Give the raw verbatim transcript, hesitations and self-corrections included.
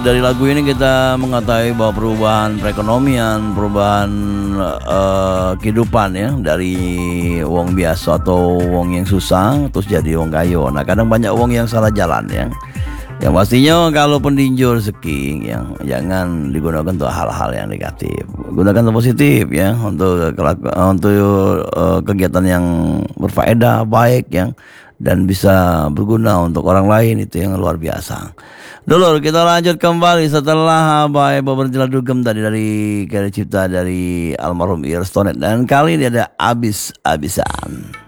Dari lagu ini kita mengetahui bahwa perubahan perekonomian, perubahan eh, kehidupan ya, dari wong biasa atau wong yang susah terus jadi wong kayo. Nah, kadang banyak wong yang salah jalan ya. Yang pastinya kalau peninjau rezeki yang jangan digunakan untuk hal-hal yang negatif. Gunakan untuk positif ya, untuk kelaku- untuk eh, kegiatan yang berfaedah, baik yang dan bisa berguna untuk orang lain, itu yang luar biasa. Dulu kita lanjut kembali setelah Bapak Berjela Dugem tadi dari karya cipta dari almarhum Earstonet, dan kali ini ada Abis-abisan.